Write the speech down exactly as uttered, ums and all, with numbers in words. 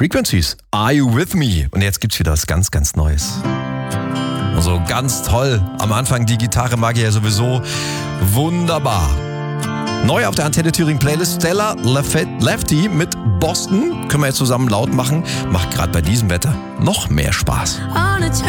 Frequencies, Are You With Me? Und jetzt gibt's wieder was ganz, ganz Neues. Also ganz toll. Am Anfang die Gitarre mag ich ja sowieso. Wunderbar. Neu auf der Antenne Thüringen Playlist Stella Lefty mit Boston. Können wir jetzt zusammen laut machen. Macht gerade bei diesem Wetter noch mehr Spaß.